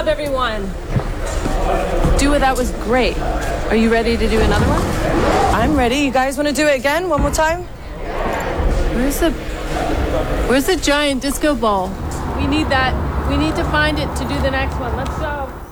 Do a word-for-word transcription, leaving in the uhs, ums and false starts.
job, everyone. Dua, that was great. Are you ready to do another one? I'm ready. You guys want to do it again? One more time? Where's the... Where's the giant disco ball? We need that. We need to find it to do the next one. Let's go.